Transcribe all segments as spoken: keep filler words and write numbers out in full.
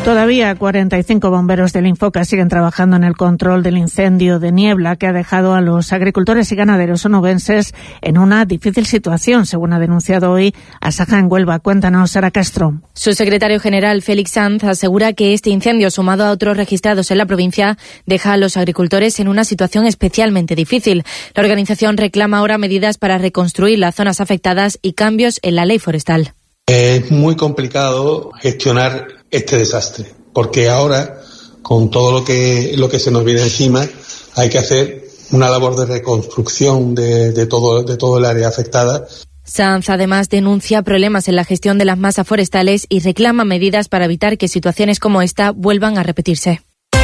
Todavía cuarenta y cinco bomberos del Infoca siguen trabajando en el control del incendio de niebla que ha dejado a los agricultores y ganaderos onubenses en una difícil situación, según ha denunciado hoy Asaja en Huelva. Cuéntanos, Sara Castro. Su secretario general, Félix Sanz, asegura que este incendio, sumado a otros registrados en la provincia, deja a los agricultores en una situación especialmente difícil. La organización reclama ahora medidas para reconstruir las zonas afectadas y cambios en la ley forestal. Es muy complicado gestionar este desastre, porque ahora, con todo lo que lo que se nos viene encima, hay que hacer una labor de reconstrucción de, de todo de todo el área afectada. Sanz además denuncia problemas en la gestión de las masas forestales y reclama medidas para evitar que situaciones como esta vuelvan a repetirse.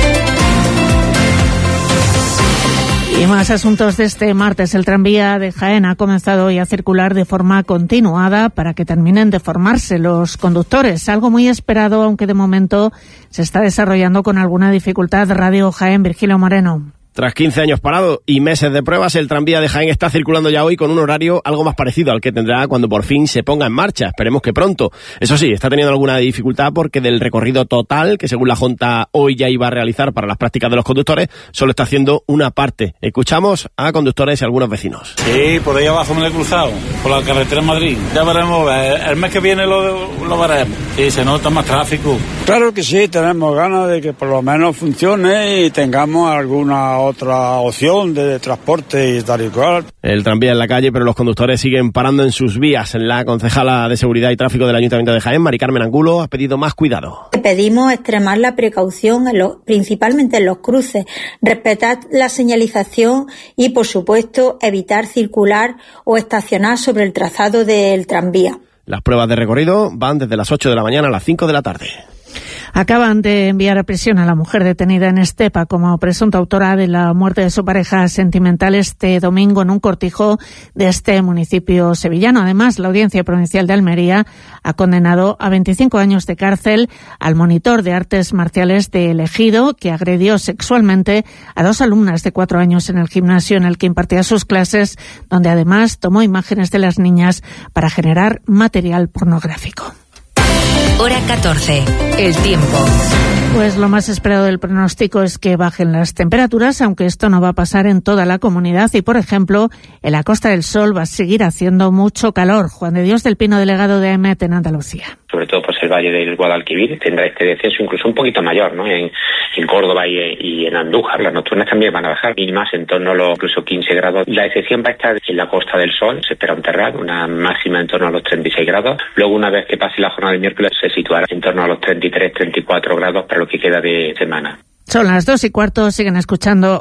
Y más asuntos de este martes. El tranvía de Jaén ha comenzado hoy a circular de forma continuada para que terminen de formarse los conductores. Algo muy esperado, aunque de momento se está desarrollando con alguna dificultad. Radio Jaén, Virgilio Moreno. Tras quince años parado y meses de pruebas, el tranvía de Jaén está circulando ya hoy con un horario algo más parecido al que tendrá cuando por fin se ponga en marcha. Esperemos que pronto. Eso sí, está teniendo alguna dificultad porque del recorrido total, que según la Junta hoy ya iba a realizar para las prácticas de los conductores, solo está haciendo una parte. Escuchamos a conductores y algunos vecinos. Sí, por ahí abajo me lo he cruzado, por la carretera de Madrid. Ya veremos, el mes que viene lo, lo veremos. Sí, se nota más tráfico. Claro que sí, tenemos ganas de que por lo menos funcione y tengamos alguna otra opción de transporte y tal y cual. El tranvía en la calle, pero los conductores siguen parando en sus vías. La concejala de Seguridad y Tráfico del Ayuntamiento de Jaén, Mari Carmen Angulo, ha pedido más cuidado. Pedimos extremar la precaución, en los, principalmente en los cruces, respetar la señalización y, por supuesto, evitar circular o estacionar sobre el trazado del tranvía. Las pruebas de recorrido van desde las ocho de la mañana a las cinco de la tarde. Acaban de enviar a prisión a la mujer detenida en Estepa como presunta autora de la muerte de su pareja sentimental este domingo en un cortijo de este municipio sevillano. Además, la Audiencia Provincial de Almería ha condenado a veinticinco años de cárcel al monitor de artes marciales de El Ejido, que agredió sexualmente a dos alumnas de cuatro años en el gimnasio en el que impartía sus clases, donde además tomó imágenes de las niñas para generar material pornográfico. Hora catorce. El tiempo. Pues lo más esperado del pronóstico es que bajen las temperaturas, aunque esto no va a pasar en toda la comunidad y, por ejemplo, en la Costa del Sol va a seguir haciendo mucho calor. Juan de Dios del Pino, delegado de A E M E T en Andalucía. Sobre todo pues el Valle del Guadalquivir tendrá este descenso incluso un poquito mayor, ¿no? En, en Córdoba y, y en Andújar las nocturnas también van a bajar, mínimas en torno a los incluso quince grados. La excepción va a estar en la Costa del Sol, se espera un terral, una máxima en torno a los treinta y seis grados. Luego, una vez que pase la jornada de miércoles, se situará en torno a los treinta y tres, treinta y cuatro grados para lo que queda de semana. Son las dos y cuarto, siguen escuchando